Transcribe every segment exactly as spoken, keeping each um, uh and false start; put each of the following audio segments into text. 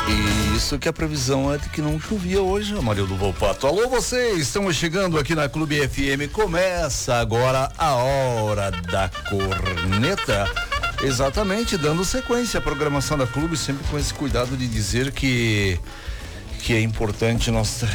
E isso que a previsão é de que não chovia hoje, Amarildo Volpato. Alô, vocês, estamos chegando aqui na Clube F M. Começa agora a Hora da Corneta. Exatamente, dando sequência à programação da Clube, sempre com esse cuidado de dizer que que é importante nós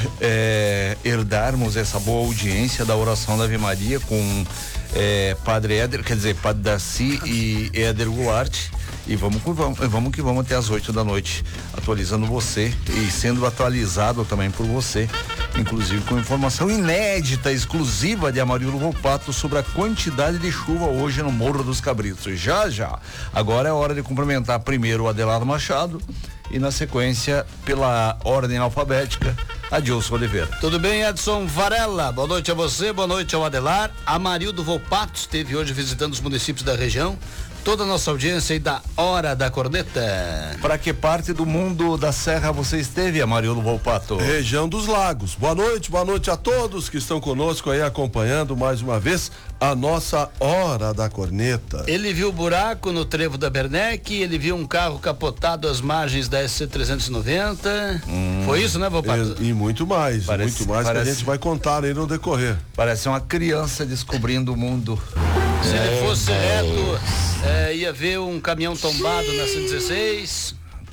é, herdarmos essa boa audiência da oração da Ave Maria com é, Padre Éder, quer dizer, Padre Darcy e Éder Goulart. E vamos que vamos, vamos que vamos até as oito da noite, atualizando você e sendo atualizado também por você, inclusive com informação inédita, exclusiva de Amarildo Volpato sobre a quantidade de chuva hoje no Morro dos Cabritos. Já, já. Agora é hora de cumprimentar primeiro o Adelardo Machado e na sequência, pela ordem alfabética, Adilson Oliveira. Tudo bem, Edson Varela? Boa noite a você, boa noite ao Adelar. Amarildo Volpato esteve hoje visitando os municípios da região. Toda a nossa audiência aí da Hora da Corneta. Para que parte do mundo da Serra você esteve, Amarildo Volpato? Região dos Lagos. Boa noite, boa noite a todos que estão conosco aí acompanhando mais uma vez a nossa Hora da Corneta. Ele viu buraco no trevo da Bernec, ele viu um carro capotado às margens da S C trezentos e noventa. Hum, Foi isso, né, Volpato? E, e muito mais, parece, muito mais parece, que a gente vai contar aí no decorrer. Parece uma criança descobrindo o mundo. Se é, ele fosse é, reto, é, ia ver um caminhão tombado na cento e dezesseis.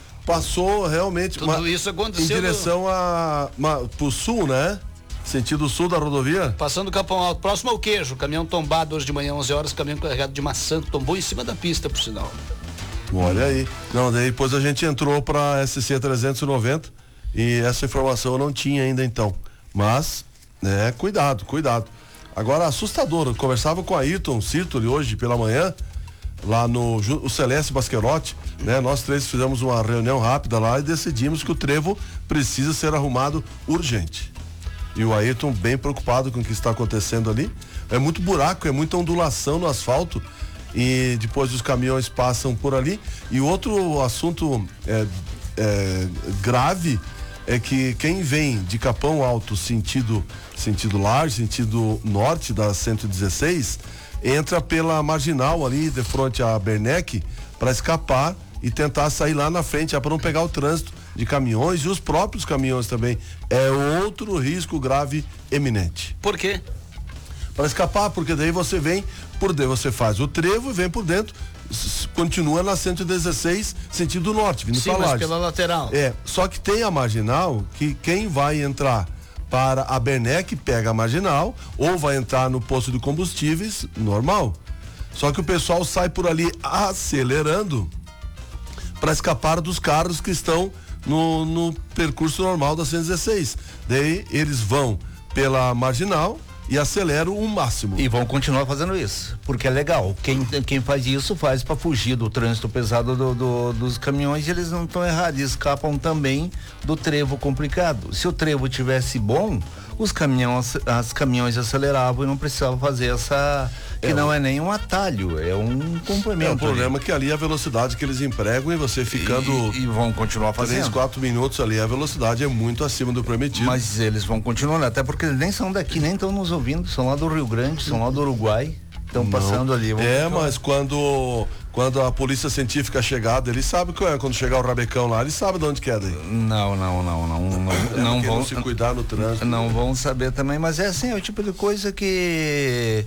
Passou realmente. Tudo uma, isso aconteceu em direção no... a, uma, pro sul, né? Sentido sul da rodovia. Passando o Capão Alto, próximo ao Queijo. Caminhão tombado hoje de manhã, onze horas, caminhão carregado de maçã, tombou em cima da pista, por sinal. Olha aí. Não, daí depois a gente entrou pra S C trezentos e noventa e essa informação eu não tinha ainda então. Mas, né, cuidado, cuidado. Agora, assustador, eu conversava com a Ayrton Sirtoli hoje pela manhã, lá no o Celeste Basquerotti, né? Nós três fizemos uma reunião rápida lá e decidimos que o trevo precisa ser arrumado urgente. E o Ayrton bem preocupado com o que está acontecendo ali. É muito buraco, é muita ondulação no asfalto e depois os caminhões passam por ali. E outro assunto é, é, grave é que quem vem de Capão Alto sentido sentido largo, sentido norte da cento e dezesseis, entra pela marginal ali de frente à Bernec para escapar e tentar sair lá na frente, é para não pegar o trânsito de caminhões e os próprios caminhões também. É outro risco grave eminente. Por quê? Para escapar, porque daí você vem por dentro, você faz o trevo e vem por dentro, continua na cento e dezesseis sentido norte, vindo para lá. Sim, mas pela lateral. É, só que tem a marginal que quem vai entrar para a Bernec pega a marginal ou vai entrar no posto de combustíveis normal. Só que o pessoal sai por ali acelerando para escapar dos carros que estão no, no percurso normal da cento e dezesseis. Daí eles vão pela marginal e aceleram o máximo. E vão continuar fazendo isso, porque é legal. Quem, quem faz isso faz para fugir do trânsito pesado do, do, dos caminhões, e eles não estão errados, escapam também do trevo complicado. Se o trevo tivesse bom, os caminhões, as caminhões aceleravam e não precisavam fazer essa, que é não um... é nem um atalho, é um complemento. É um problema ali. Que ali é a velocidade que eles empregam e você ficando e, e vão continuar fazendo três, quatro minutos ali, a velocidade é muito acima do permitido. Mas eles vão continuar, até porque eles nem são daqui, nem estão nos ouvindo, são lá do Rio Grande, são lá do Uruguai, estão passando ali. É, continuar. Mas quando quando a polícia científica chegar, eles sabem que é, quando chegar o rabecão lá, eles sabem de onde que é daí. Não, não, não, não, não, é não vão se cuidar no trânsito. Não vão saber também, mas é assim, é o tipo de coisa que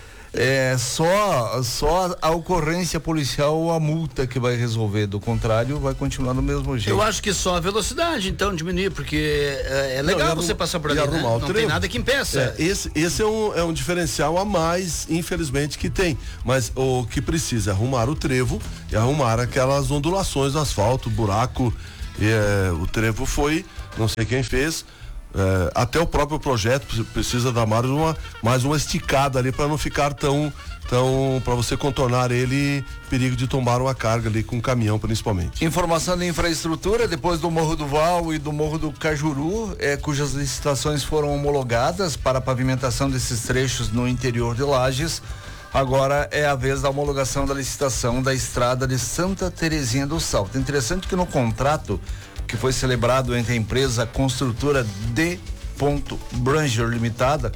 é só só a ocorrência policial ou a multa que vai resolver, do contrário vai continuar do mesmo jeito. Eu acho que só a velocidade então diminuir, porque é, é legal não, você passar por ali, né? Não tem nada que impeça. É, esse esse é, um, é um diferencial a mais, infelizmente, que tem, mas o que precisa é arrumar o trevo e arrumar aquelas ondulações do asfalto, buraco, e, é, o trevo foi, não sei quem fez. É, até o próprio projeto precisa dar mais uma, mais uma esticada ali para não ficar tão, tão para você contornar ele, perigo de tombar uma carga ali com um caminhão principalmente. Informação de infraestrutura, depois do Morro do Val e do Morro do Cajuru, é, cujas licitações foram homologadas para a pavimentação desses trechos no interior de Lages. Agora é a vez da homologação da licitação da estrada de Santa Terezinha do Salto. Interessante que no contrato que foi celebrado entre a empresa construtora D. Branger Limitada,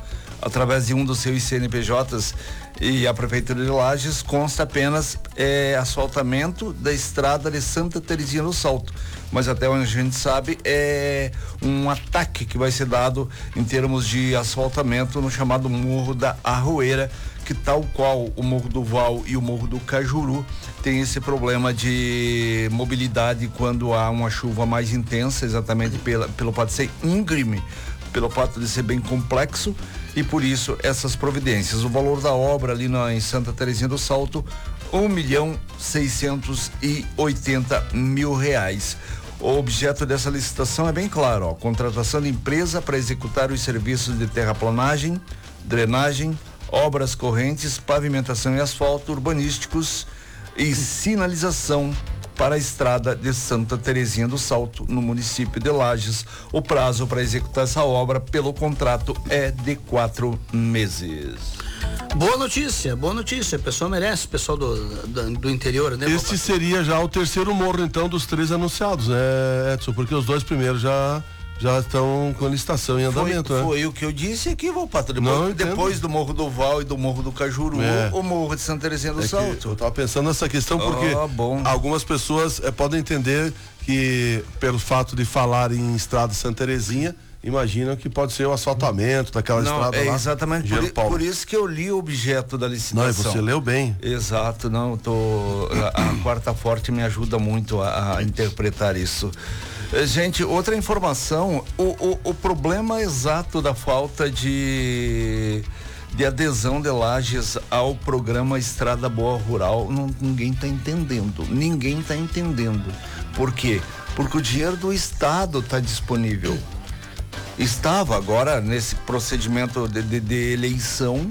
através de um dos seus C N P Js e a Prefeitura de Lages, consta apenas é, asfaltamento da estrada de Santa Terezinha do Salto. Mas até onde a gente sabe é um ataque que vai ser dado em termos de asfaltamento no chamado Morro da Arroeira, que tal qual o Morro do Val e o Morro do Cajuru tem esse problema de mobilidade quando há uma chuva mais intensa, exatamente pela, pelo fato de ser íngreme, pelo fato de ser bem complexo, e por isso essas providências. O valor da obra ali na, em Santa Terezinha do Salto, um milhão seiscentos e oitenta mil reais. O objeto dessa licitação é bem claro, ó, contratação de empresa para executar os serviços de terraplanagem, drenagem, obras correntes, pavimentação e asfalto urbanísticos e sinalização para a estrada de Santa Terezinha do Salto, no município de Lages. O prazo para executar essa obra pelo contrato é de quatro meses. Boa notícia, boa notícia. O pessoal merece, pessoal do, do, do interior, né? Este seria já o terceiro morro, então, dos três anunciados, né, Edson? Porque os dois primeiros já já estão com licitação em andamento, foi, né? Foi o que eu disse aqui, Volpato. Depois, depois do Morro do Val e do Morro do Cajuru, é. o Morro de Santa Terezinha do é Salto. Eu tava pensando nessa questão porque oh, bom. algumas pessoas é, podem entender que, pelo fato de falar em estrada de Santa Terezinha, imaginam que pode ser o asfaltamento daquela não, estrada é lá. Exatamente, por, por isso que eu li o objeto da licitação. Não, e você leu bem. Exato, não, tô, a, a Quarta Forte me ajuda muito a, a interpretar isso. Gente, outra informação, o, o, o problema exato da falta de, de adesão de Lages ao programa Estrada Boa Rural, não, ninguém está entendendo, ninguém está entendendo. Por quê? Porque o dinheiro do Estado está disponível. Estava agora nesse procedimento de, de, de eleição,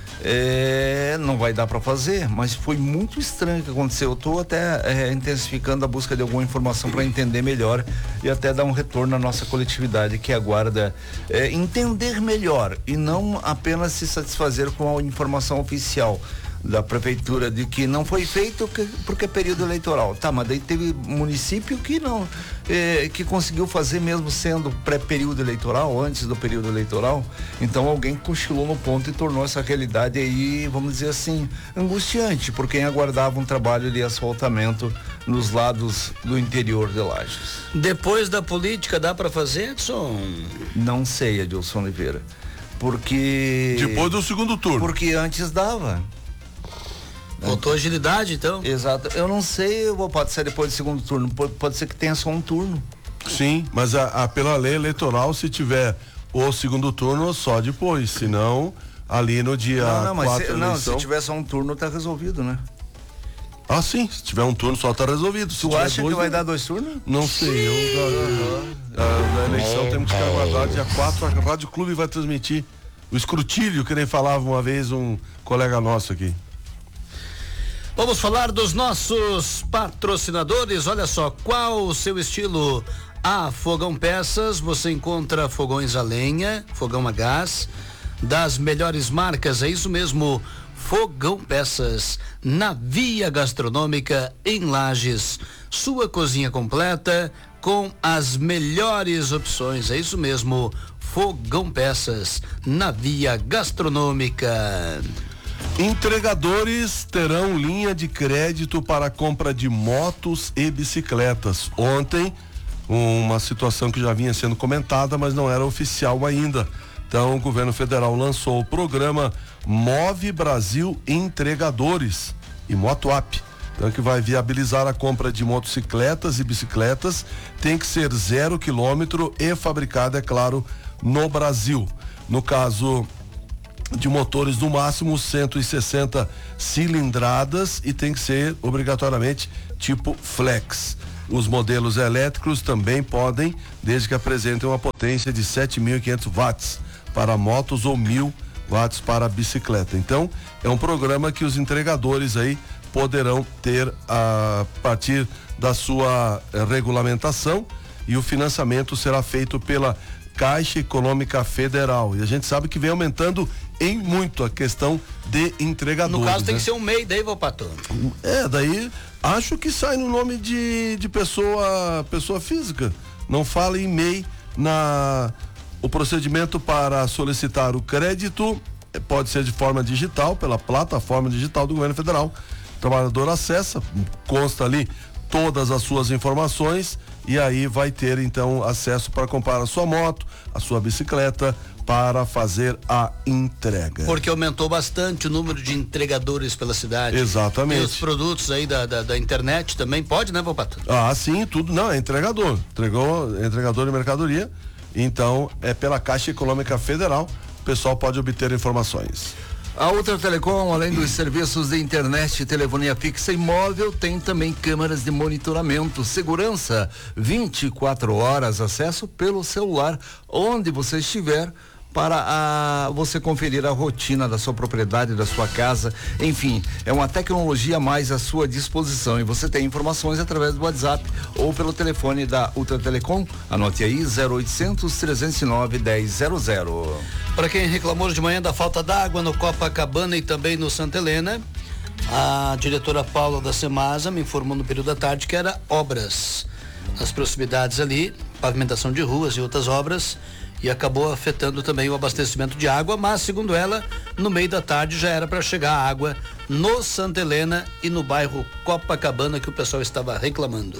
é, não vai dar para fazer, mas foi muito estranho o que aconteceu. Eu estou até é, intensificando a busca de alguma informação para entender melhor e até dar um retorno à nossa coletividade que aguarda é, entender melhor e não apenas se satisfazer com a informação oficial da prefeitura de que não foi feito porque é período eleitoral. Tá, mas daí teve município que não, eh, que conseguiu fazer mesmo sendo pré-período eleitoral, antes do período eleitoral. Então alguém cochilou no ponto e tornou essa realidade aí, vamos dizer assim, angustiante por quem aguardava um trabalho de asfaltamento nos lados do interior de Lages. Depois da política dá para fazer, Edson? Não sei, Edilson Oliveira. Porque... Depois do segundo turno. Porque antes dava. Faltou agilidade, então? Exato. Eu não sei, pode ser depois do segundo turno, pode, pode ser que tenha só um turno. Sim, mas a, a, pela lei eleitoral, se tiver o segundo turno, só depois, senão ali no dia não, não, mas quatro se, não, eleição... se tiver só um turno, tá resolvido, né? Ah, sim, se tiver um turno só tá resolvido. Se tu acha dois, que vai dar dois turnos? Não sei, eu da, da, da eleição temos que aguardar dia quatro, a Rádio Clube vai transmitir o escrutínio, que nem falava uma vez um colega nosso aqui. Vamos falar dos nossos patrocinadores. Olha só, qual o seu estilo? A Fogão Peças, você encontra fogões a lenha, fogão a gás, das melhores marcas, é isso mesmo, Fogão Peças, na Via Gastronômica em Lages. Sua cozinha completa com as melhores opções, é isso mesmo, Fogão Peças, na Via Gastronômica. Entregadores terão linha de crédito para compra de motos e bicicletas. Ontem, uma situação que já vinha sendo comentada, mas não era oficial ainda. Então, o governo federal lançou o programa Move Brasil Entregadores e Motoap. Então, que vai viabilizar a compra de motocicletas e bicicletas. Tem que ser zero quilômetro e fabricada, é claro, no Brasil. No caso de motores no máximo cento e sessenta cilindradas e tem que ser obrigatoriamente tipo flex. Os modelos elétricos também podem, desde que apresentem uma potência de sete mil e quinhentos watts para motos ou mil watts para bicicleta. Então, é um programa que os entregadores aí poderão ter a partir da sua eh, regulamentação, e o financiamento será feito pela Caixa Econômica Federal. E a gente sabe que vem aumentando em muito a questão de entregadores. No caso, tem né? que ser um M E I daí, Volpato. É, daí acho que sai no nome de, de pessoa, pessoa física. Não fala em M E I na, O procedimento para solicitar o crédito pode ser de forma digital, pela plataforma digital do governo federal. O trabalhador acessa, consta ali todas as suas informações e aí vai ter então acesso para comprar a sua moto, a sua bicicleta, para fazer a entrega. Porque aumentou bastante o número de entregadores pela cidade. Exatamente. E os produtos aí da, da, da internet também pode, né, Volpato? Ah, sim, tudo, não, é entregador, entregou, entregador de mercadoria, então é pela Caixa Econômica Federal, o pessoal pode obter informações. A Ultra Telecom, além dos serviços de internet, telefonia fixa e móvel, tem também câmeras de monitoramento, segurança, vinte e quatro horas, acesso pelo celular, onde você estiver, para a, você conferir a rotina da sua propriedade, da sua casa, enfim, é uma tecnologia mais à sua disposição e você tem informações através do WhatsApp ou pelo telefone da Ultra Telecom, anote aí, zero oitocentos, trezentos e nove, dez zero zero. Para quem reclamou de manhã da falta d'água no Copacabana e também no Santa Helena, a diretora Paula da Semasa me informou no período da tarde que era obras nas proximidades ali, pavimentação de ruas e outras obras, e acabou afetando também o abastecimento de água, mas segundo ela, no meio da tarde já era para chegar a água no Santa Helena e no bairro Copacabana, que o pessoal estava reclamando.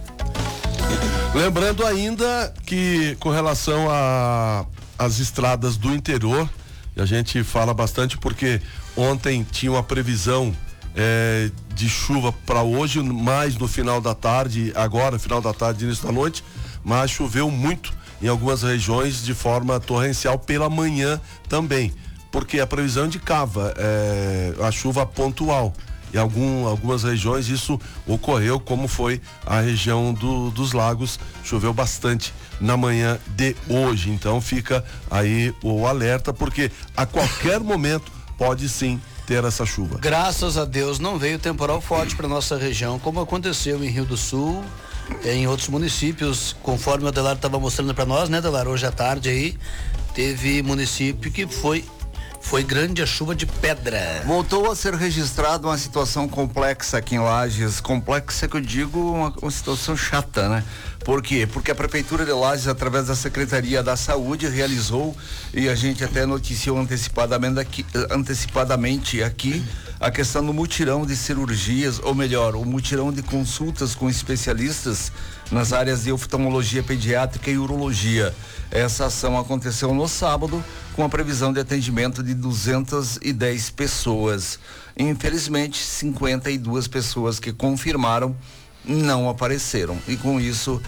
Lembrando ainda que com relação a as estradas do interior, a gente fala bastante porque ontem tinha uma previsão é, de chuva para hoje, mais no final da tarde, agora final da tarde, início da noite, mas choveu muito em algumas regiões de forma torrencial pela manhã também, porque a previsão indicava é, a chuva pontual. Em algum, algumas regiões isso ocorreu, como foi a região do, dos lagos, choveu bastante na manhã de hoje, então fica aí o alerta, porque a qualquer momento pode sim ter essa chuva. Graças a Deus não veio temporal forte para nossa região, como aconteceu em Rio do Sul, em outros municípios, conforme o Adelar estava mostrando para nós, né, Adelar, hoje à tarde aí, teve município que foi Foi grande a chuva de pedra. Voltou a ser registrada uma situação complexa aqui em Lages. Complexa que eu digo, uma, uma situação chata, né? Por quê? Porque a Prefeitura de Lages, através da Secretaria da Saúde, realizou, e a gente até noticiou antecipadamente aqui, antecipadamente aqui a questão do mutirão de cirurgias, ou melhor, o mutirão de consultas com especialistas nas áreas de oftalmologia pediátrica e urologia. Essa ação aconteceu no sábado, com a previsão de atendimento de duzentas e dez pessoas. Infelizmente, cinquenta e duas pessoas que confirmaram não apareceram, e com isso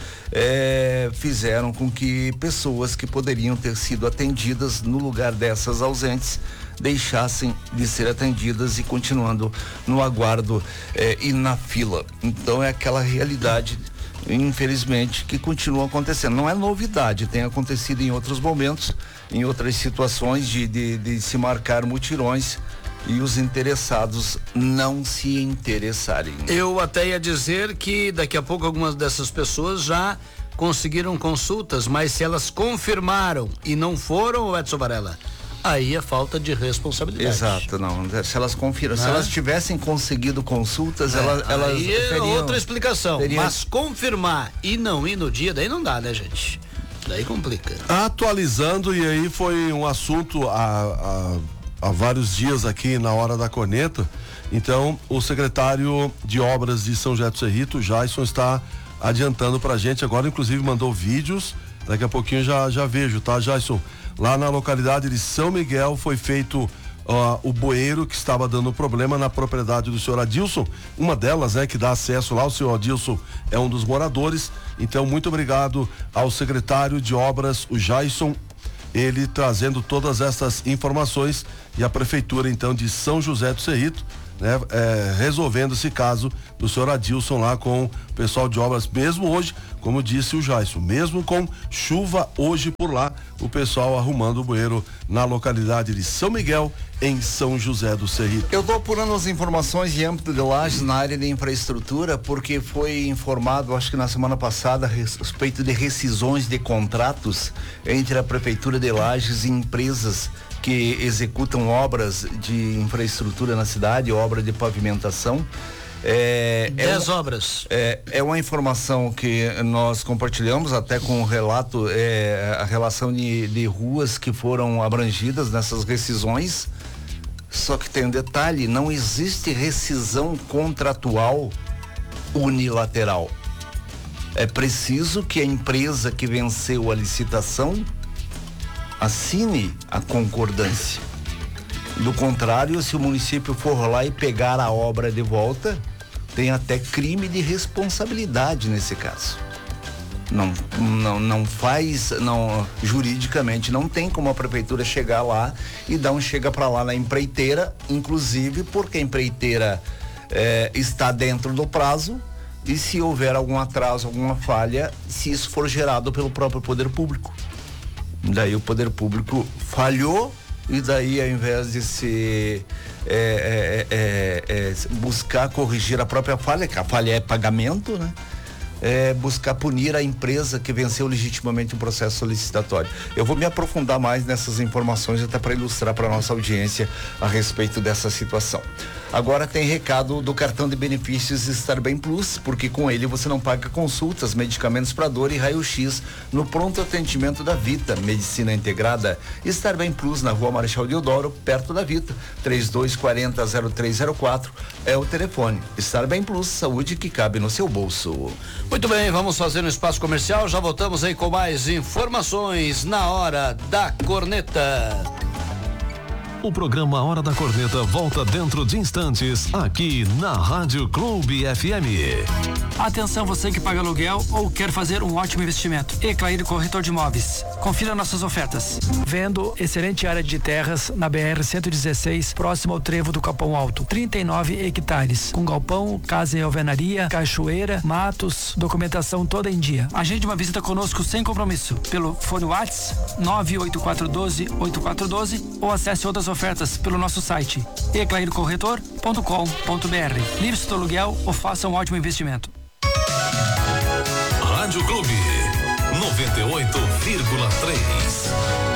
é, fizeram com que pessoas que poderiam ter sido atendidas no lugar dessas ausentes deixassem de ser atendidas e continuando no aguardo é, e na fila. Então é aquela realidade, infelizmente, que continua acontecendo. Não é novidade, tem acontecido em outros momentos, em outras situações de, de, de se marcar mutirões e os interessados não se interessarem. Eu até ia dizer que daqui a pouco algumas dessas pessoas já conseguiram consultas, mas se elas confirmaram e não foram, Edson Varela, aí é falta de responsabilidade. Exato, não. Se elas confiram, se elas tivessem conseguido consultas, é, elas, elas aí é teriam, outra explicação. teriam... Mas confirmar e não ir no dia, daí não dá, né, gente? Daí complica. Atualizando, e aí foi um assunto há, há, há vários dias aqui na Hora da Corneta. Então, o secretário de Obras de São José do Cerrito, Jason, está adiantando pra gente agora, inclusive mandou vídeos, daqui a pouquinho já, já vejo, tá, Jason? Lá na localidade de São Miguel foi feito uh, o bueiro que estava dando problema na propriedade do senhor Adilson, uma delas, né, que dá acesso lá, o senhor Adilson é um dos moradores. Então, muito obrigado ao secretário de Obras, o Jason, ele trazendo todas essas informações, e a prefeitura então de São José do Cerrito, né, é, resolvendo esse caso do senhor Adilson lá com o pessoal de obras, mesmo hoje, como disse o Jason, mesmo com chuva hoje por lá, o pessoal arrumando o bueiro na localidade de São Miguel, em São José do Cerrito. Eu estou apurando as informações de âmbito de Lages na área de infraestrutura, porque foi informado, acho que na semana passada, a respeito de rescisões de contratos entre a Prefeitura de Lages e empresas que executam obras de infraestrutura na cidade, obra de pavimentação. É, Dez é, obras. É, é uma informação que nós compartilhamos até com o relato, é, a relação de, de ruas que foram abrangidas nessas rescisões. Só que tem um detalhe, não existe rescisão contratual unilateral. É preciso que a empresa que venceu a licitação assine a concordância. Do contrário, se o município for lá e pegar a obra de volta, tem até crime de responsabilidade nesse caso. Não, não, não faz, não, juridicamente não tem como a prefeitura chegar lá e dar um chega para lá na empreiteira, inclusive porque a empreiteira eh, está dentro do prazo e se houver algum atraso, alguma falha, se isso for gerado pelo próprio poder público. Daí o poder público falhou e daí ao invés de se é, é, é, é, buscar corrigir a própria falha, que a falha é pagamento, né? É, buscar punir a empresa que venceu legitimamente o processo solicitatório. Eu vou me aprofundar mais nessas informações até para ilustrar para nossa audiência a respeito dessa situação. Agora tem recado do cartão de benefícios Estar Bem Plus, porque com ele você não paga consultas, medicamentos para dor e raio-x no pronto atendimento da Vita Medicina Integrada. Estar Bem Plus na Rua Marechal Deodoro, perto da Vita. trinta e dois quarenta, zero três zero quatro é o telefone. Estar Bem Plus, saúde que cabe no seu bolso. Muito bem, vamos fazer um espaço comercial, já voltamos aí com mais informações na Hora da Corneta. O programa Hora da Corneta volta dentro de instantes aqui na Rádio Clube F M. Atenção, você que paga aluguel ou quer fazer um ótimo investimento. Eclair Corretor de Imóveis. Confira nossas ofertas. Vendo excelente área de terras na B R cento e dezesseis, próximo ao trevo do Capão Alto. trinta e nove hectares. Com galpão, casa e alvenaria, cachoeira, matos, documentação toda em dia. Agende uma visita conosco sem compromisso. Pelo fone WhatsApp nove oito quatro um dois, oito quatro um dois ou acesse outras ofertas pelo nosso site eclair corretor ponto com ponto b r. Livre-se do aluguel ou faça um ótimo investimento. Rádio Clube noventa e oito vírgula três.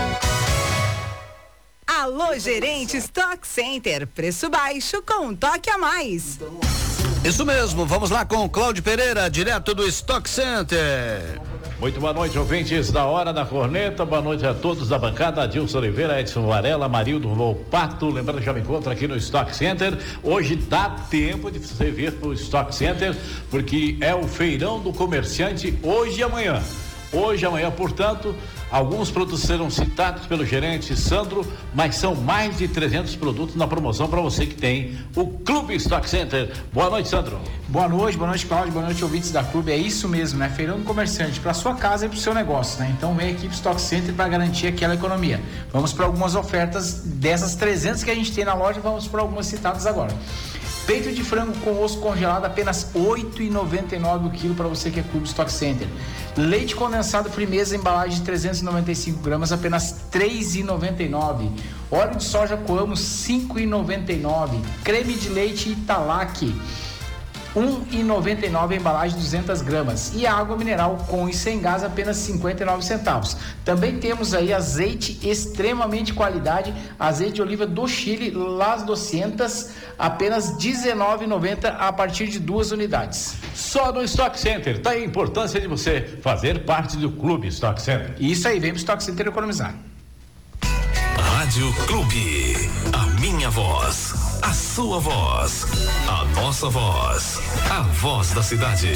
Alô, gerente Stock Center, preço baixo com um toque a mais. Isso mesmo, vamos lá com o Cláudio Pereira, direto do Stock Center. Muito boa noite, ouvintes da Hora da Corneta, boa noite a todos da bancada, Adilson Oliveira, Edson Varela, Marildo Volpato, lembrando que já me encontro aqui no Stock Center. Hoje dá tempo de você vir para o Stock Center, porque é o feirão do comerciante hoje e amanhã. Hoje e amanhã, portanto, alguns produtos serão citados pelo gerente Sandro, mas são mais de trezentos produtos na promoção para você que tem o Clube Stock Center. Boa noite, Sandro. Boa noite, boa noite, Cláudio, boa noite, ouvintes da Clube. É isso mesmo, né? Feirão do comerciante para sua casa e para o seu negócio, né? Então vem a equipe Stock Center para garantir aquela economia. Vamos para algumas ofertas dessas trezentas que a gente tem na loja, vamos para algumas citadas agora. Peito de frango com osso congelado, apenas oito reais e noventa e nove centavos o quilo para você que é Clube Stock Center. Leite condensado Frimeza, embalagem de trezentos e noventa e cinco gramas, apenas três reais e noventa e nove centavos. Óleo de soja Coamo, cinco reais e noventa e nove centavos. Creme de leite Italac, um real e noventa e nove centavos, embalagem de duzentas gramas. E a água mineral com e sem gás, apenas cinquenta e nove centavos. Também temos aí azeite extremamente qualidade, azeite de oliva do Chile, Las duzentas, apenas dezenove reais e noventa centavos a partir de duas unidades. Só no Stock Center, tá aí a importância de você fazer parte do Clube Stock Center. Isso aí, vem pro Stock Center economizar. Rádio Clube, a minha voz, a sua voz, a nossa voz, a voz da cidade.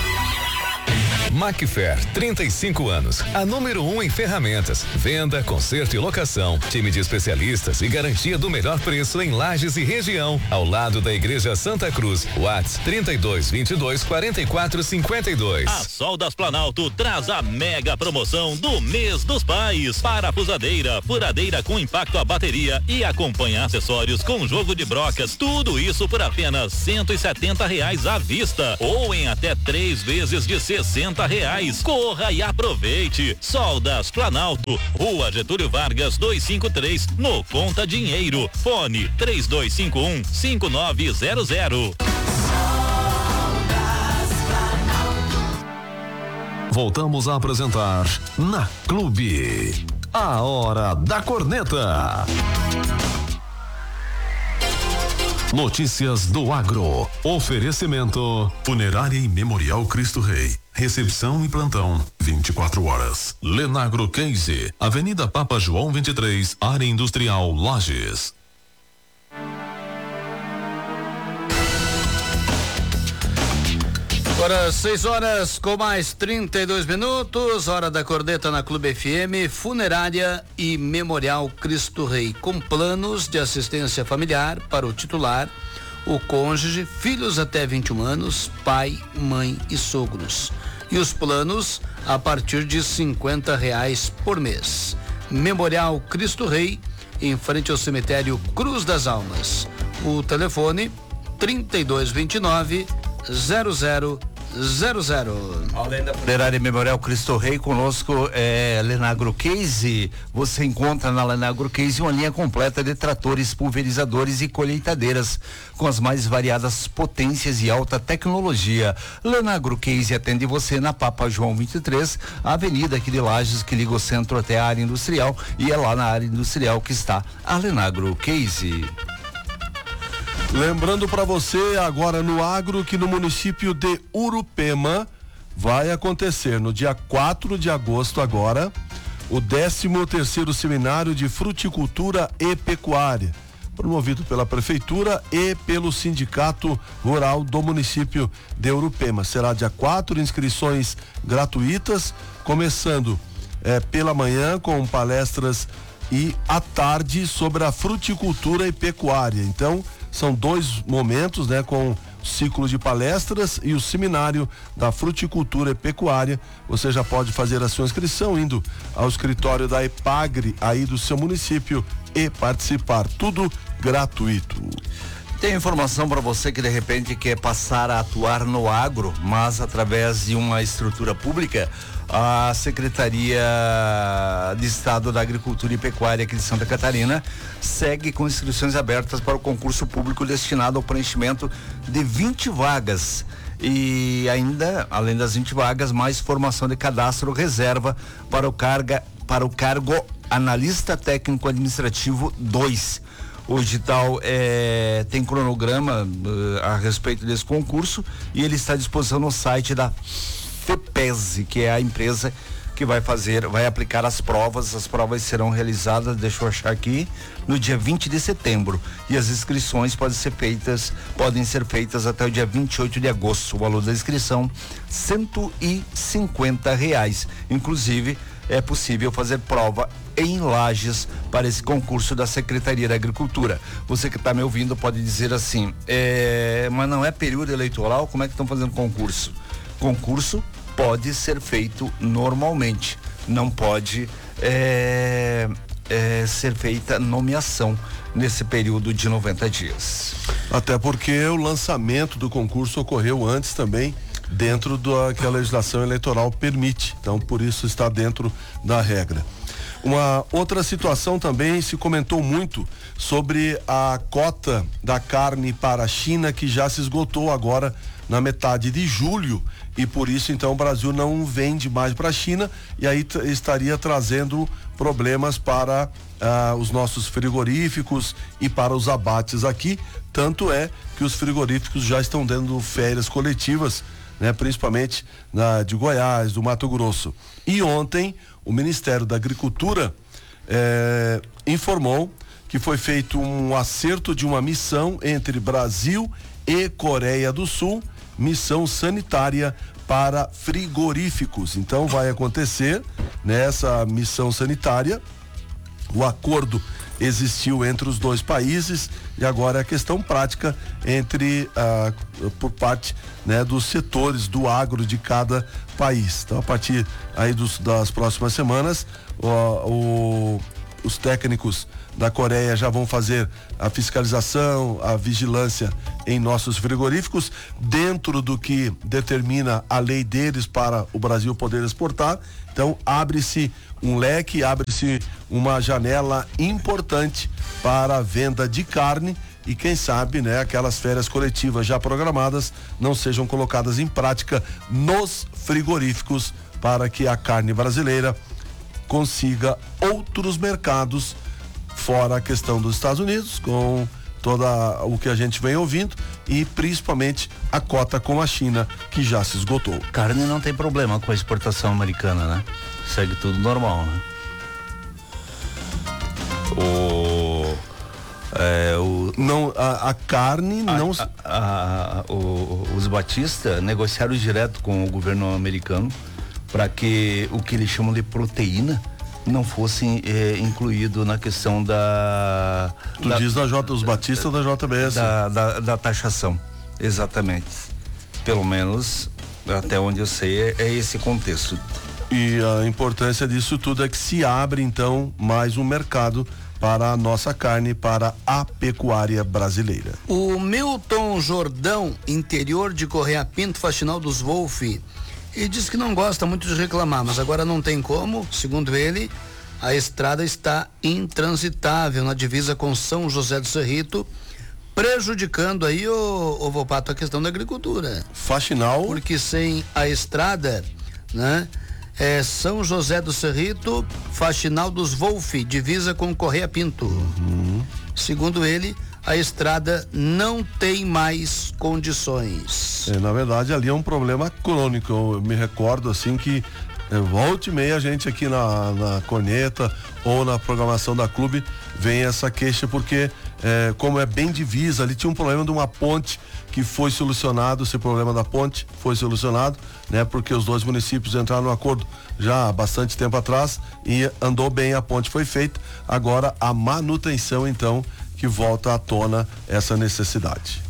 Macfer, trinta e cinco anos, a número um em ferramentas, venda, conserto e locação, time de especialistas e garantia do melhor preço em Lages e região, ao lado da Igreja Santa Cruz. WhatsApp trinta e dois, vinte e dois, quarenta e quatro, cinquenta e dois. A Soldas Planalto traz a mega promoção do mês dos pais. Parafusadeira, furadeira com impacto à bateria e acompanha acessórios com jogo de brocas. Tudo isso por apenas cento e setenta reais à vista ou em até três vezes de sessenta reais. Corra e aproveite. Soldas Planalto, Rua Getúlio Vargas duzentos e cinquenta e três, no Conta Dinheiro. Fone três dois cinco um, cinco nove zero zero. Voltamos a apresentar na Clube, a Hora da Corneta. Notícias do Agro. Oferecimento Funerária e Memorial Cristo Rei. Recepção e plantão vinte e quatro horas. Lenagro Case, Avenida Papa João vinte e três, Área Industrial Lages. Agora seis horas com mais trinta e dois minutos, hora da corneta na Clube F M. Funerária e Memorial Cristo Rei, com planos de assistência familiar para o titular, o cônjuge, filhos até vinte e um anos, pai, mãe e sogros. E os planos a partir de cinquenta reais por mês. Memorial Cristo Rei, em frente ao cemitério Cruz das Almas. O telefone trinta e dois vinte e nove zero zero zero zero. Além da Funerária Memorial Cristo Rei, conosco é Lenagro Case. Você encontra na Lenagro Case uma linha completa de tratores, pulverizadores e colheitadeiras com as mais variadas potências e alta tecnologia. Lenagro Case atende você na Papa João vinte e três, a avenida aqui de Lages que liga o centro até a área industrial, e é lá na área industrial que está a Lenagro Case. Lembrando para você agora no agro que no município de Urupema vai acontecer no dia quatro de agosto agora o décimo terceiro seminário de fruticultura e pecuária, promovido pela prefeitura e pelo sindicato rural do município de Urupema. Será dia quatro, inscrições gratuitas, começando eh, pela manhã com palestras e à tarde sobre a fruticultura e pecuária. Então, são dois momentos, né, com ciclo de palestras e o seminário da fruticultura e pecuária. Você já pode fazer a sua inscrição indo ao escritório da EPAGRE aí do seu município e participar, tudo gratuito. Tem informação para você que de repente quer passar a atuar no agro, mas através de uma estrutura pública. A Secretaria de Estado da Agricultura e Pecuária aqui de Santa Catarina segue com inscrições abertas para o concurso público destinado ao preenchimento de vinte vagas. E ainda, além das vinte vagas, mais formação de cadastro reserva para o, carga, para o cargo analista técnico administrativo dois. O edital é, tem cronograma uh, a respeito desse concurso e ele está à disposição no site da FEPESE, que é a empresa que vai fazer, vai aplicar as provas. As provas serão realizadas, deixa eu achar aqui, no dia vinte de setembro. E as inscrições podem ser feitas, podem ser feitas até o dia vinte e oito de agosto. O valor da inscrição, cento e cinquenta reais. Inclusive, é possível fazer prova em Lages para esse concurso da Secretaria da Agricultura. Você que está me ouvindo pode dizer assim, é, mas não é período eleitoral, como é que estão fazendo concurso? Concurso pode ser feito normalmente, não pode é, é, ser feita nomeação nesse período de noventa dias. Até porque o lançamento do concurso ocorreu antes também, dentro do que a legislação eleitoral permite, então por isso está dentro da regra. Uma outra situação também, se comentou muito sobre a cota da carne para a China, que já se esgotou agora na metade de julho, e por isso então o Brasil não vende mais para a China, e aí t- estaria trazendo problemas para ah, os nossos frigoríficos e para os abates aqui. Tanto é que os frigoríficos já estão dando férias coletivas, né, principalmente na de Goiás, do Mato Grosso. E ontem o Ministério da Agricultura eh, informou que foi feito um acerto de uma missão entre Brasil e Coreia do Sul, missão sanitária para frigoríficos. Então vai acontecer nessa missão sanitária. O acordo existiu entre os dois países e agora é a questão prática entre ah, por parte, né, dos setores do agro de cada país. Então a partir aí dos, das próximas semanas o, o, os técnicos da Coreia já vão fazer a fiscalização, a vigilância em nossos frigoríficos, dentro do que determina a lei deles para o Brasil poder exportar. Então abre-se um leque, abre-se uma janela importante para a venda de carne, e quem sabe, né, aquelas férias coletivas já programadas não sejam colocadas em prática nos frigoríficos, para que a carne brasileira consiga outros mercados fora a questão dos Estados Unidos, com toda o que a gente vem ouvindo e principalmente a cota com a China, que já se esgotou. Carne não tem problema com a exportação americana, né? Segue tudo normal, né? O É, o, não, a, a carne a, não. A, a, a, o, os Batista negociaram direto com o governo americano para que o que eles chamam de proteína não fosse é, incluído na questão da. Tu da, diz da J, os Batista da J B S. Da, da, da taxação, exatamente. Pelo menos, até onde eu sei, é, é esse contexto. E a importância disso tudo é que se abre, então, mais um mercado para a nossa carne, para a pecuária brasileira. O Milton Jordão, interior de Correia Pinto, Faxinal dos Wolf, ele diz que não gosta muito de reclamar, mas agora não tem como, segundo ele, a estrada está intransitável na divisa com São José do Cerrito, prejudicando aí, o, o Volpato, a questão da agricultura. Faxinal. Porque sem a estrada, né? É São José do Cerrito, Faxinal dos Wolf, divisa com Correia Pinto. Uhum. Segundo ele, a estrada não tem mais condições. É, na verdade, ali é um problema crônico. Eu me recordo assim que é, volta e meia a gente aqui na, na corneta ou na programação da clube vem essa queixa porque é, como é bem divisa, ali tinha um problema de uma ponte que foi solucionado, esse problema da ponte foi solucionado, né? Porque os dois municípios entraram no acordo já há bastante tempo atrás e andou bem, a ponte foi feita, agora a manutenção então que volta à tona essa necessidade.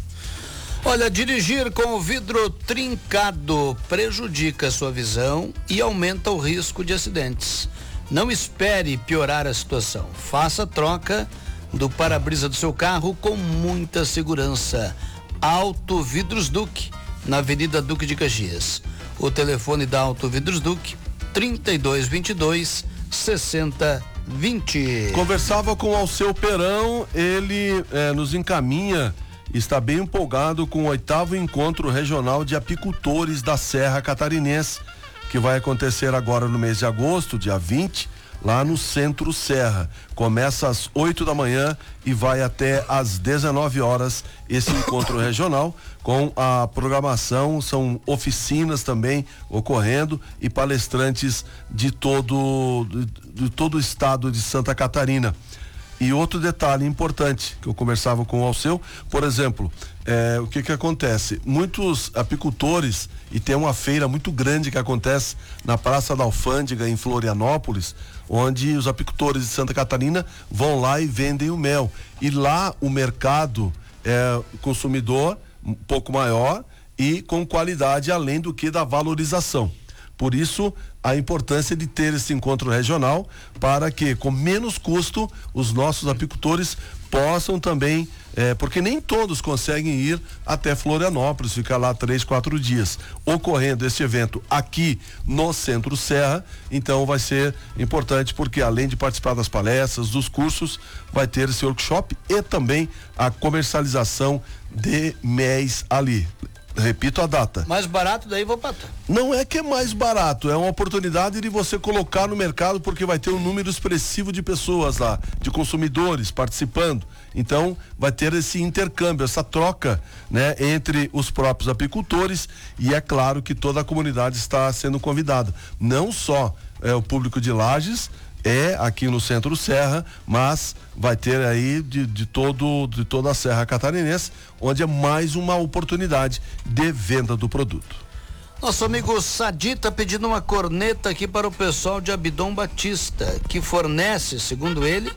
Olha, dirigir com o vidro trincado prejudica sua visão e aumenta o risco de acidentes. Não espere piorar a situação, faça a troca do para-brisa do seu carro com muita segurança. Auto Vidros Duque, na Avenida Duque de Caxias. O telefone da Auto Vidros Duque, trinta e dois, vinte e dois, sessenta, vinte. Conversava com o Alceu Perão, ele eh, nos encaminha, está bem empolgado com o oitavo encontro regional de apicultores da Serra Catarinense, que vai acontecer agora no mês de agosto, dia vinte, lá no Centro Serra. Começa às oito da manhã e vai até às dezenove horas esse encontro regional com a programação, são oficinas também ocorrendo e palestrantes de todo de, de todo o estado de Santa Catarina. E outro detalhe importante que eu conversava com o Alceu, por exemplo, é, o que que acontece? Muitos apicultores, e tem uma feira muito grande que acontece na Praça da Alfândega, em Florianópolis, onde os apicultores de Santa Catarina vão lá e vendem o mel. E lá o mercado é consumidor um pouco maior e com qualidade, além do que da valorização. Por isso, a importância de ter esse encontro regional para que, com menos custo, os nossos apicultores possam também, eh, porque nem todos conseguem ir até Florianópolis, ficar lá três, quatro dias. Ocorrendo este evento aqui no Centro Serra, então vai ser importante porque, além de participar das palestras, dos cursos, vai ter esse workshop e também a comercialização de méis ali. Repito a data. Mais barato daí, vou patar. Não é que é mais barato, é uma oportunidade de você colocar no mercado porque vai ter um número expressivo de pessoas lá, de consumidores participando. Então, vai ter esse intercâmbio, essa troca, né, entre os próprios apicultores e é claro que toda a comunidade está sendo convidada. Não só é, o público de Lages, é aqui no Centro Serra, mas vai ter aí de, de todo de toda a Serra Catarinense, onde é mais uma oportunidade de venda do produto. Nosso amigo Sadi tá pedindo uma corneta aqui para o pessoal de Abdom Batista, que fornece, segundo ele,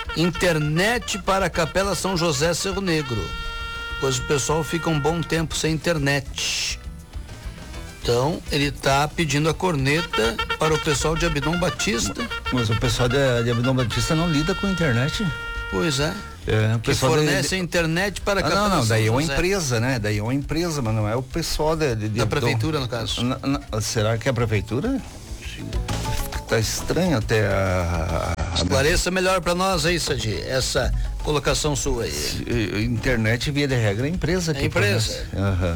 internet para a Capela São José Cerro Negro, pois o pessoal fica um bom tempo sem internet. Então, ele tá pedindo a corneta para o pessoal de Abdom Batista. Mas o pessoal de, de Abdom Batista não lida com a internet? Pois é. É, o que pessoal fornece de, a internet para a ah, Capela Não, não, daí é uma José. empresa, né? Daí é uma empresa, mas não é o pessoal de... de, de da Abdom. prefeitura, no caso. Na, na, será que é a prefeitura? Sim. Tá estranho até a... a Esclareça melhor para nós aí, Sadi, essa colocação sua aí. Internet, via de regra, é empresa. É empresa. Aham.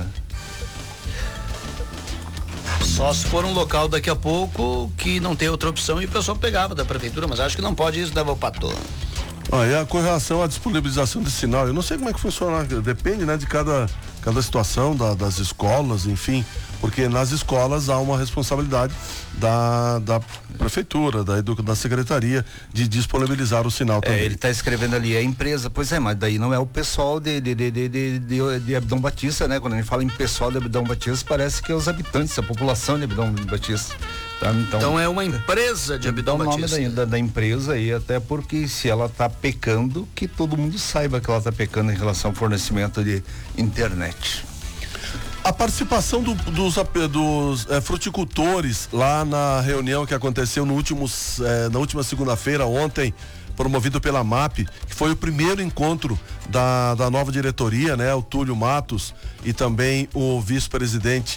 Só se for um local daqui a pouco que não tem outra opção e o pessoal pegava da prefeitura, mas acho que não pode isso, dava o pato. Ah, e a, com relação à disponibilização de sinal, eu não sei como é que funciona, depende, né, de cada, cada situação da, das escolas, enfim, porque nas escolas há uma responsabilidade da, da prefeitura, da, edu, da secretaria de disponibilizar o sinal também. É, ele está escrevendo ali, é a empresa, pois é, mas daí não é o pessoal de, de, de, de, de, de, de Abdão Batista, né? Quando a gente fala em pessoal de Abdão Batista, parece que é os habitantes, a população de Abdão Batista. Tá? Então, então é uma empresa de Abdão Batista. O nome da, da, da empresa aí, até porque se ela está pecando, que todo mundo saiba que ela está pecando em relação ao fornecimento de internet. A participação do, dos, dos é, fruticultores lá na reunião que aconteceu no último, é, na última segunda-feira, ontem, promovido pela M A P, que foi o primeiro encontro da, da nova diretoria, né? O Túlio Matos e também o vice-presidente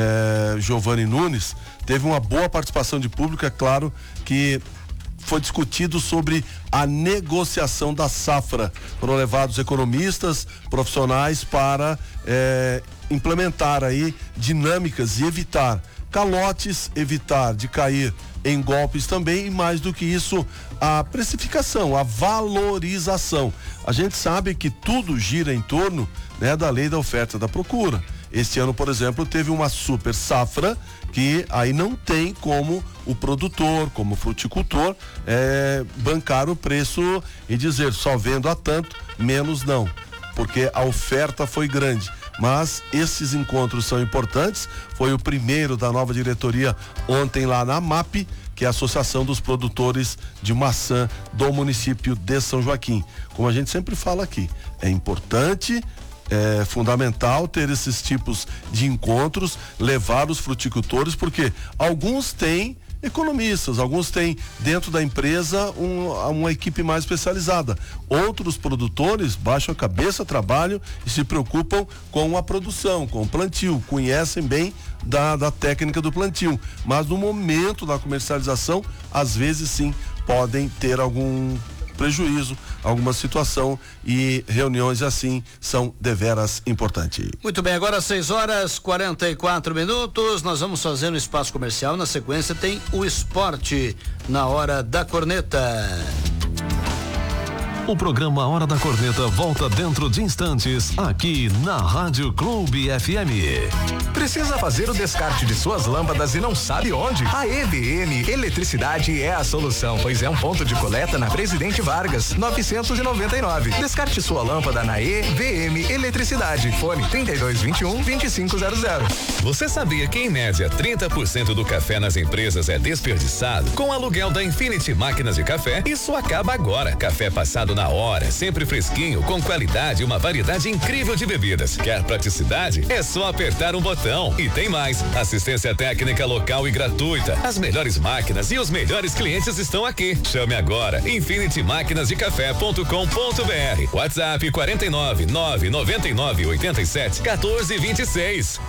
é, Giovanni Nunes, teve uma boa participação de público, é claro que foi discutido sobre a negociação da safra. Foram levados economistas, profissionais para é, implementar aí dinâmicas e evitar calotes, evitar de cair em golpes também, e mais do que isso, a precificação, a valorização. A gente sabe que tudo gira em torno, né, da lei da oferta e da procura. Este ano, por exemplo, teve uma super safra que aí não tem como o produtor, como o fruticultor, é, bancar o preço e dizer só vendo a tanto, menos não, porque a oferta foi grande. Mas esses encontros são importantes. Foi o primeiro da nova diretoria ontem lá na M A P, que é a Associação dos Produtores de Maçã do município de São Joaquim. Como a gente sempre fala aqui, é importante, é fundamental ter esses tipos de encontros, levar os fruticultores, porque alguns têm economistas, alguns têm dentro da empresa um, uma equipe mais especializada. Outros produtores baixam a cabeça, trabalham e se preocupam com a produção, com o plantio, conhecem bem da, da técnica do plantio, mas no momento da comercialização, às vezes sim, podem ter algum prejuízo, alguma situação, e reuniões assim são deveras importantes. Muito bem, agora seis horas quarenta e quatro minutos, nós vamos fazer um espaço comercial, na sequência tem o esporte na Hora da Corneta. O programa Hora da Corneta volta dentro de instantes, aqui na Rádio Clube F M. Precisa fazer o descarte de suas lâmpadas e não sabe onde? A E V M Eletricidade é a solução, pois é um ponto de coleta na Presidente Vargas, novecentos e noventa e nove. Descarte sua lâmpada na E V M Eletricidade. Fone trinta e dois, vinte e um, vinte e cinco zero zero. Você sabia que em média trinta por cento do café nas empresas é desperdiçado? Com o aluguel da Infinity Máquinas de Café, isso acaba agora. Café passado na hora, sempre fresquinho, com qualidade e uma variedade incrível de bebidas. Quer praticidade? É só apertar um botão. E tem mais, assistência técnica local e gratuita. As melhores máquinas e os melhores clientes estão aqui. Chame agora, infinity máquinas de café ponto com ponto br. WhatsApp quarenta e nove, nove noventa e nove, oitenta e sete, quatorze, vinte e seis.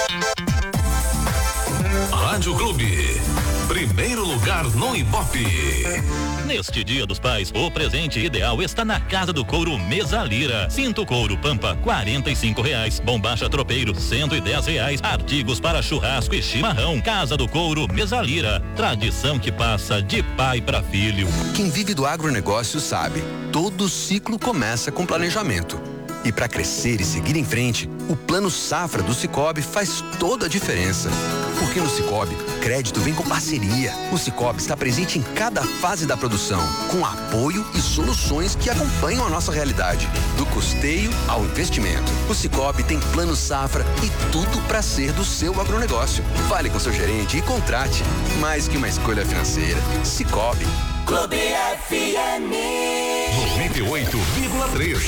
Rádio Clube, primeiro lugar no Ibope. Neste Dia dos Pais, o presente ideal está na Casa do Couro Mesa Lira. Cinto couro Pampa, quarenta e cinco reais. Bombacha tropeiro, cento e dez reais. Artigos para churrasco e chimarrão. Casa do Couro Mesa Lira. Tradição que passa de pai para filho. Quem vive do agronegócio sabe, todo ciclo começa com planejamento. E para crescer e seguir em frente, o Plano Safra do Sicoob faz toda a diferença. Porque no Sicoob, crédito vem com parceria. O Sicoob está presente em cada fase da produção, com apoio e soluções que acompanham a nossa realidade, do custeio ao investimento. O Sicoob tem Plano Safra e tudo para ser do seu agronegócio. Fale com seu gerente e contrate. Mais que uma escolha financeira, Sicoob. Clube F M noventa e oito vírgula três.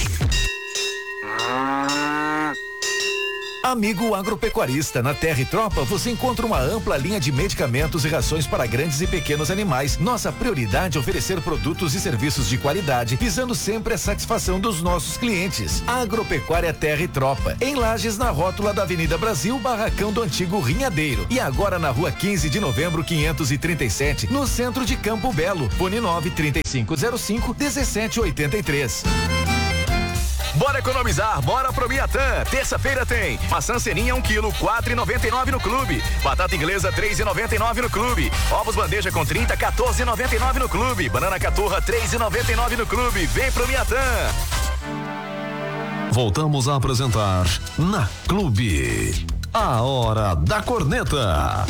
Amigo agropecuarista, na Terra e Tropa você encontra uma ampla linha de medicamentos e rações para grandes e pequenos animais. Nossa prioridade é oferecer produtos e serviços de qualidade, visando sempre a satisfação dos nossos clientes. Agropecuária Terra e Tropa, em Lages, na rótula da Avenida Brasil, barracão do antigo Rinhadeiro. E agora na rua quinze de novembro, quinhentos e trinta e sete, no centro de Campo Belo. Fone nove, trinta e cinco zero cinco, dezessete oitenta e três. Bora economizar, bora pro Miatã. Terça-feira tem maçã serinha um quilo, quatro e noventa e nove no clube. Batata inglesa três e noventa e nove no clube. Ovos bandeja com trinta, quatorze e noventa e nove no clube. Banana caturra três e noventa e nove no clube. Vem pro Miatã. Voltamos a apresentar na Clube. A Hora da Corneta.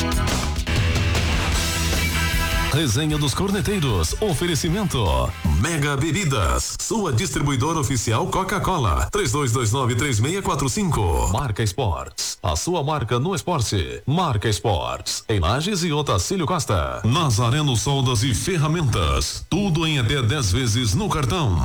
Resenha dos Corneteiros. Oferecimento Mega Bebidas, sua distribuidora oficial Coca-Cola. três dois dois nove, três seis quatro cinco. Marca Esportes, a sua marca no esporte. Marca Esportes, em Lages e Otacílio Costa. Nazareno Soldas e Ferramentas, tudo em até dez vezes no cartão.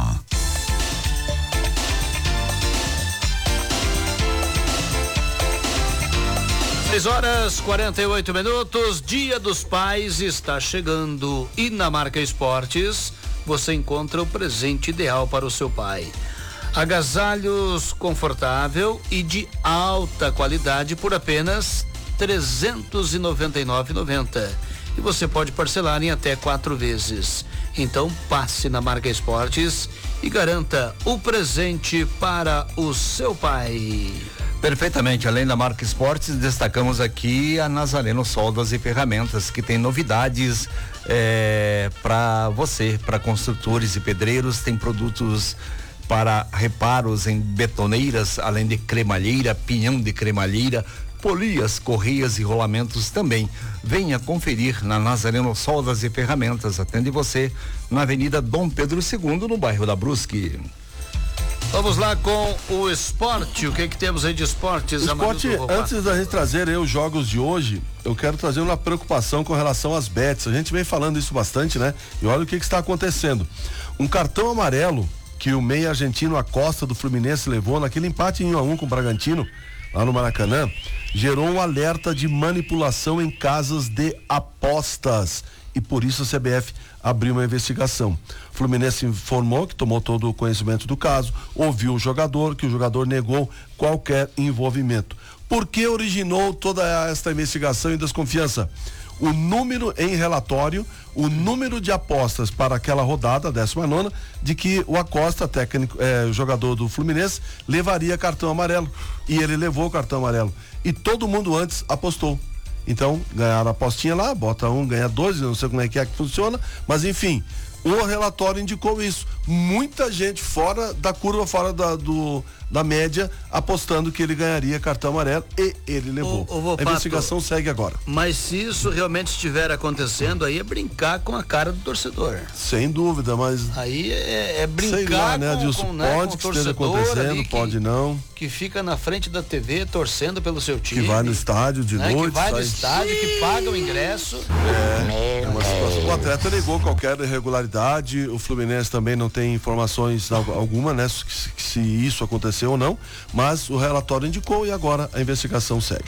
seis horas e quarenta e oito minutos, Dia dos Pais está chegando e na Marca Esportes você encontra o presente ideal para o seu pai. Agasalhos confortável e de alta qualidade por apenas trezentos e noventa e nove reais e noventa centavos. E você pode parcelar em até quatro vezes. Então passe na Marca Esportes e garanta o presente para o seu pai. Perfeitamente, além da Marca Esportes, destacamos aqui a Nazareno Soldas e Ferramentas, que tem novidades é, para você, para construtores e pedreiros. Tem produtos para reparos em betoneiras, além de cremalheira, pinhão de cremalheira, polias, correias e rolamentos também. Venha conferir na Nazareno Soldas e Ferramentas. Atende você na Avenida Dom Pedro segundo, no bairro da Brusque. Vamos lá com o esporte. O que que temos aí de esportes? Esporte, antes da gente trazer aí os jogos de hoje, eu quero trazer uma preocupação com relação às bets. A gente vem falando isso bastante, né? E olha o que que está acontecendo. Um cartão amarelo que o meia argentino Acosta do Fluminense levou naquele empate em um a um com o Bragantino, lá no Maracanã, gerou um alerta de manipulação em casas de apostas. E por isso a C B F abriu uma investigação. O Fluminense informou que tomou todo o conhecimento do caso, ouviu o jogador, que o jogador negou qualquer envolvimento. Por que originou toda esta investigação e desconfiança? O número em relatório, o número de apostas para aquela rodada, décima nona, de que o Acosta, técnico, eh, o jogador do Fluminense, levaria cartão amarelo. E ele levou o cartão amarelo. E todo mundo antes apostou. Então, ganharam a apostinha lá, bota um, ganha dois, eu não sei como é que é que funciona, mas enfim, o relatório indicou isso. Muita gente fora da curva, fora da, do, da média, apostando que ele ganharia cartão amarelo e ele levou. O, o Vopato, a investigação segue agora. Mas se isso realmente estiver acontecendo, aí é brincar com a cara do torcedor. Sem dúvida, mas... Aí é, é brincar sei lá, né, com, Adilson, com, né, pode com que esteja acontecendo, que, pode não. Que fica na frente da T V torcendo pelo seu time. Que vai no estádio de né, noite. Que vai sai... no estádio, que paga o ingresso. É, é uma situação. O atleta negou qualquer irregularidade, o Fluminense também não tem informações alguma, né, se, se isso aconteceu ou não, mas o relatório indicou e agora a investigação segue.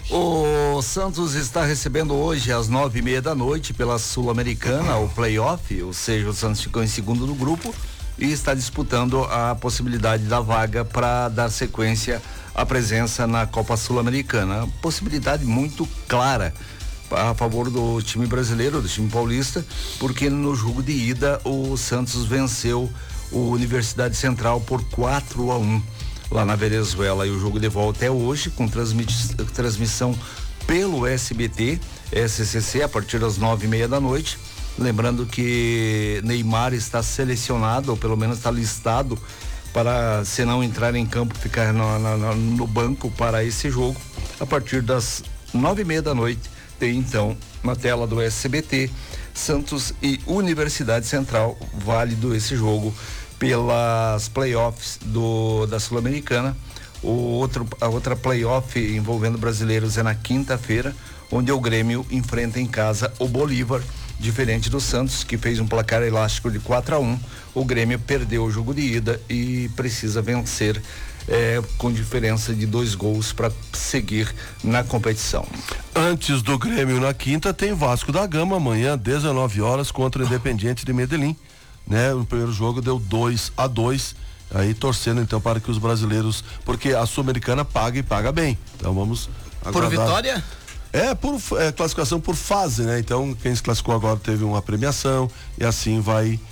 O Santos está recebendo hoje às nove e meia da noite pela Sul-Americana o playoff, ou seja, o Santos ficou em segundo do grupo e está disputando a possibilidade da vaga para dar sequência à presença na Copa Sul-Americana. Possibilidade muito clara a favor do time brasileiro, do time paulista, porque no jogo de ida o Santos venceu o Universidade Central por quatro a um lá na Venezuela, e o jogo de volta é hoje com transmissão pelo S B T, S C C, a partir das nove e meia da noite. Lembrando que Neymar está selecionado, ou pelo menos está listado para, se não entrar em campo, ficar no, no, no banco para esse jogo. A partir das nove e meia da noite tem então na tela do S B T Santos e Universidade Central, válido esse jogo pelas playoffs do da Sul-Americana. O outro a outra playoff envolvendo brasileiros é na quinta-feira, onde o Grêmio enfrenta em casa o Bolívar. Diferente do Santos, que fez um placar elástico de quatro a um, o Grêmio perdeu o jogo de ida e precisa vencer é, com diferença de dois gols para seguir na competição. Antes do Grêmio na quinta tem Vasco da Gama amanhã dezenove horas contra o Independiente de Medellín, né? O primeiro jogo deu dois a dois, aí torcendo então para que os brasileiros, porque a Sul-Americana paga e paga bem, então vamos aguardar. Por vitória? É, por é, classificação por fase, né? Então, quem se classificou agora teve uma premiação e assim vai